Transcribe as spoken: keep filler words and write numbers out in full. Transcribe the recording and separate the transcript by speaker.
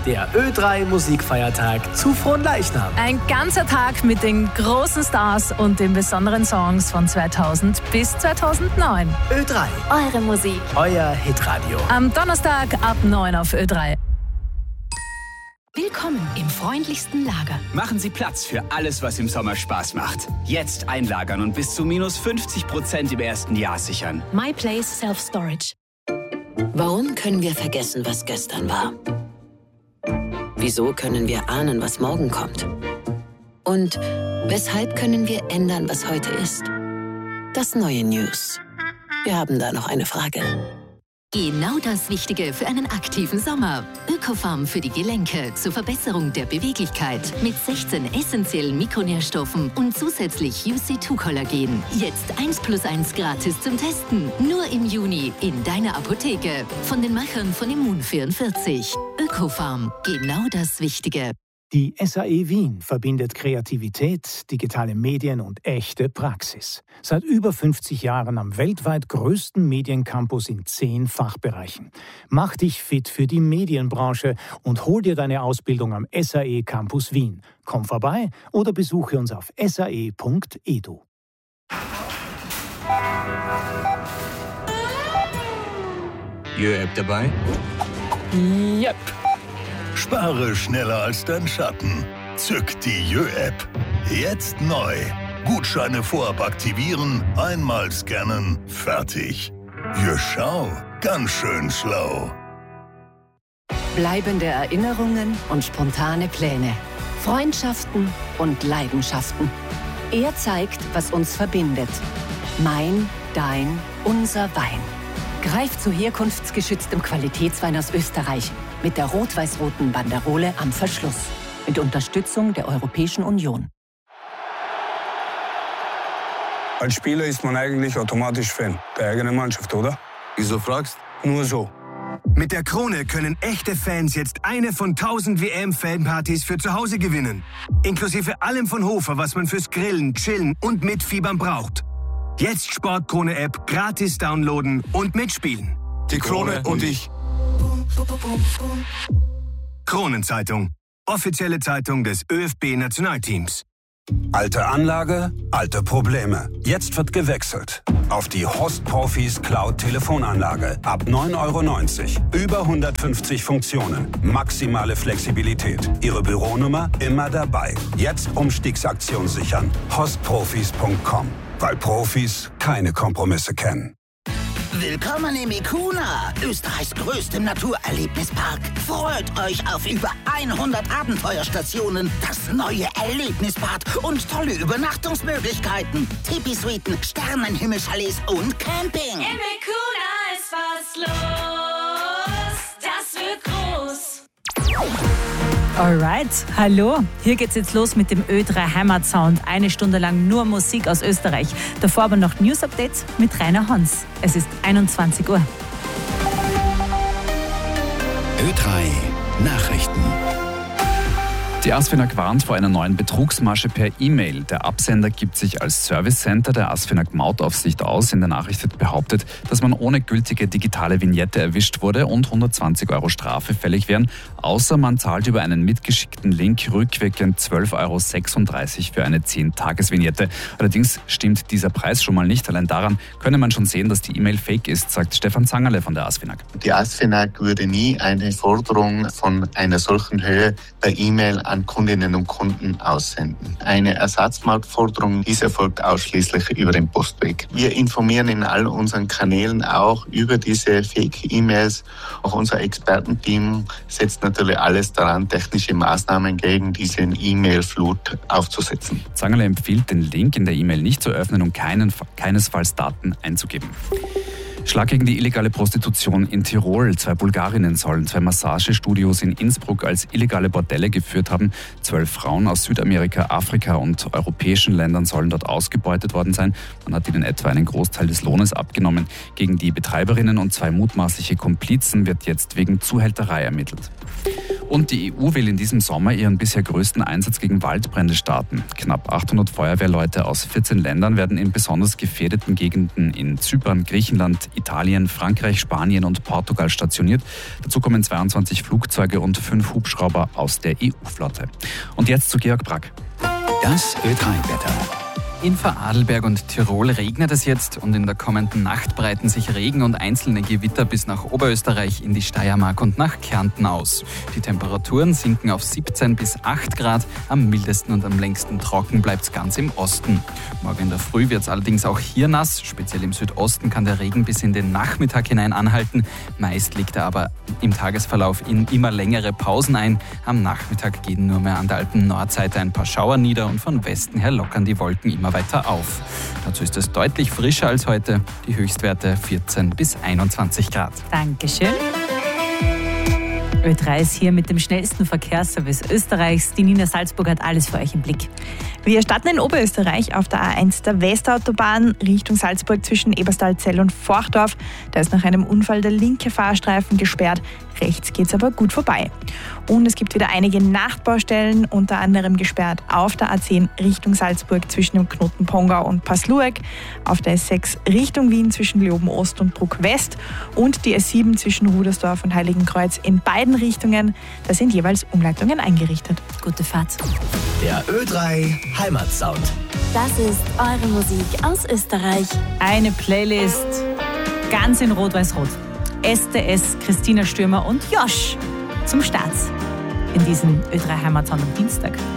Speaker 1: der Ö drei Musikfeiertag zu Fronleichnam.
Speaker 2: Ein ganzer Tag mit den großen Stars und den besonderen Songs von zweitausend bis zweitausendneun.
Speaker 1: Ö drei.
Speaker 2: Eure Musik.
Speaker 1: Euer Hitradio.
Speaker 2: Am Donnerstag ab neun auf Ö drei.
Speaker 3: Willkommen im freundlichsten Lager.
Speaker 4: Machen Sie Platz für alles, was im Sommer Spaß macht. Jetzt einlagern und bis zu minus fünfzig Prozent im ersten Jahr sichern.
Speaker 3: My Place Self Storage.
Speaker 5: Warum können wir vergessen, was gestern war? Wieso können wir ahnen, was morgen kommt? Und weshalb können wir ändern, was heute ist? Das neue News. Wir haben da noch eine Frage.
Speaker 3: Genau das Wichtige für einen aktiven Sommer. Ökofarm für die Gelenke zur Verbesserung der Beweglichkeit mit sechzehn essentiellen Mikronährstoffen und zusätzlich U C zwei Kollagen. Jetzt eins plus eins gratis zum Testen. Nur im Juni in deiner Apotheke. Von den Machern von Immun vierundvierzig. Ökofarm. Genau das Wichtige.
Speaker 6: Die S A E Wien verbindet Kreativität, digitale Medien und echte Praxis. Seit über fünfzig Jahren am weltweit größten Mediencampus in zehn Fachbereichen. Mach dich fit für die Medienbranche und hol dir deine Ausbildung am S A E Campus Wien. Komm vorbei oder besuche uns auf s a e punkt e d u.
Speaker 7: Jö-App dabei?
Speaker 2: Yep.
Speaker 8: Spare schneller als dein Schatten. Zück die Jö-App. Jetzt neu. Gutscheine vorab aktivieren, einmal scannen, fertig. Jö, schau, ganz schön schlau.
Speaker 9: Bleibende Erinnerungen und spontane Pläne. Freundschaften und Leidenschaften. Er zeigt, was uns verbindet. Mein, dein, unser Wein. Greif zu herkunftsgeschütztem Qualitätswein aus Österreich. Mit der rot-weiß-roten Banderole am Verschluss. Mit Unterstützung der Europäischen Union.
Speaker 10: Als Spieler ist man eigentlich automatisch Fan der eigenen Mannschaft, oder?
Speaker 7: Wieso fragst?
Speaker 10: Nur so.
Speaker 11: Mit der Krone können echte Fans jetzt eine von tausend W M-Fanpartys für zu Hause gewinnen. Inklusive allem von Hofer, was man fürs Grillen, Chillen und Mitfiebern braucht. Jetzt Sportkrone-App gratis downloaden und mitspielen.
Speaker 10: Die Krone und ich.
Speaker 11: Kronenzeitung. Offizielle Zeitung des ÖFB-Nationalteams.
Speaker 12: Alte Anlage, alte Probleme. Jetzt wird gewechselt. Auf die Host Profis Cloud Telefonanlage. Ab neun Euro neunzig. Über hundertfünfzig Funktionen. Maximale Flexibilität. Ihre Büronummer immer dabei. Jetzt Umstiegsaktion sichern. host profis punkt com. Weil Profis keine Kompromisse kennen.
Speaker 13: Willkommen im Ikuna, Österreichs größtem Naturerlebnispark. Freut euch auf über hundert Abenteuerstationen, das neue Erlebnisbad und tolle Übernachtungsmöglichkeiten. Tipi-Suiten, Sternenhimmelchalets und Camping.
Speaker 14: Im Ikuna ist was los, das wird groß.
Speaker 2: Alright, hallo. Hier geht's jetzt los mit dem Ö drei Heimatsound. Eine Stunde lang nur Musik aus Österreich. Davor aber noch News-Updates mit Rainer Hans. Es ist einundzwanzig Uhr.
Speaker 15: Ö drei Nachrichten.
Speaker 16: Die ASFINAG warnt vor einer neuen Betrugsmasche per E-Mail. Der Absender gibt sich als Service Center der ASFINAG Mautaufsicht aus. In der Nachricht wird behauptet, dass man ohne gültige digitale Vignette erwischt wurde und hundertzwanzig Euro Strafe fällig wären, außer man zahlt über einen mitgeschickten Link rückwirkend zwölf Euro sechsunddreißig für eine zehn-Tages-Vignette. Allerdings stimmt dieser Preis schon mal nicht. Allein daran könne man schon sehen, dass die E-Mail fake ist, sagt Stefan Zangerle von der ASFINAG.
Speaker 17: Die ASFINAG würde nie eine Forderung von einer solchen Höhe per E-Mail an Kundinnen und Kunden aussenden. Eine Ersatzmautforderung, dies erfolgt ausschließlich über den Postweg. Wir informieren in all unseren Kanälen auch über diese Fake-E-Mails. Auch unser Expertenteam setzt natürlich alles daran, technische Maßnahmen gegen diese E-Mail-Flut aufzusetzen.
Speaker 16: Zangerle empfiehlt, den Link in der E-Mail nicht zu öffnen und keinen, keinesfalls Daten einzugeben. Schlag gegen die illegale Prostitution in Tirol. Zwei Bulgarinnen sollen zwei Massagestudios in Innsbruck als illegale Bordelle geführt haben. Zwölf Frauen aus Südamerika, Afrika und europäischen Ländern sollen dort ausgebeutet worden sein. Man hat ihnen etwa einen Großteil des Lohnes abgenommen. Gegen die Betreiberinnen und zwei mutmaßliche Komplizen wird jetzt wegen Zuhälterei ermittelt. Und die E U will in diesem Sommer ihren bisher größten Einsatz gegen Waldbrände starten. Knapp achthundert Feuerwehrleute aus vierzehn Ländern werden in besonders gefährdeten Gegenden in Zypern, Griechenland, Italien, Frankreich, Spanien und Portugal stationiert. Dazu kommen zweiundzwanzig Flugzeuge und fünf Hubschrauber aus der E U-Flotte. Und jetzt zu Georg Brack.
Speaker 15: Das Ö drei Wetter.
Speaker 18: In Vorarlberg und Tirol regnet es jetzt und in der kommenden Nacht breiten sich Regen und einzelne Gewitter bis nach Oberösterreich, in die Steiermark und nach Kärnten aus. Die Temperaturen sinken auf siebzehn bis acht Grad. Am mildesten und am längsten trocken bleibt es ganz im Osten. Morgen in der Früh wird es allerdings auch hier nass. Speziell im Südosten kann der Regen bis in den Nachmittag hinein anhalten. Meist liegt er aber im Tagesverlauf in immer längere Pausen ein. Am Nachmittag gehen nur mehr an der Alpen-Nordseite ein paar Schauer nieder und von Westen her lockern die Wolken immer weiter auf. Dazu ist es deutlich frischer als heute. Die Höchstwerte vierzehn bis einundzwanzig Grad.
Speaker 2: Dankeschön. Ö drei ist hier mit dem schnellsten Verkehrsservice Österreichs. Die Nina Salzburg hat alles für euch im Blick.
Speaker 19: Wir starten in Oberösterreich auf der A eins der Westautobahn Richtung Salzburg zwischen Eberstal-Zell und Forchdorf. Da ist nach einem Unfall der linke Fahrstreifen gesperrt. Rechts geht es aber gut vorbei. Und es gibt wieder einige Nachtbaustellen, unter anderem gesperrt auf der A zehn Richtung Salzburg zwischen dem Knoten Pongau und Pasluek, auf der S sechs Richtung Wien zwischen Leoben Ost und Bruck West und die S sieben zwischen Rudersdorf und Heiligenkreuz in beiden Richtungen. Da sind jeweils Umleitungen eingerichtet.
Speaker 2: Gute Fahrt.
Speaker 1: Der Ö drei Heimatsound.
Speaker 14: Das ist eure Musik aus Österreich.
Speaker 2: Eine Playlist ganz in Rot-Weiß-Rot. S D S, Christina Stürmer und Josh zum Start in diesem Ö drei Heimatsound am Dienstag.